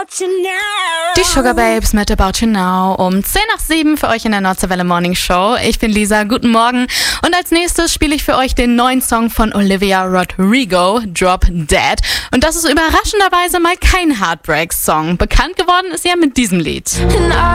Die Sugar Babes mit About You Now um 6:10 für euch in der Nordseewelle Morning Show. Ich bin Lisa, guten Morgen. Und als nächstes spiele ich für euch den neuen Song von Olivia Rodrigo, Drop Dead. Und das ist überraschenderweise mal kein Heartbreak-Song. Bekannt geworden ist er mit diesem Lied.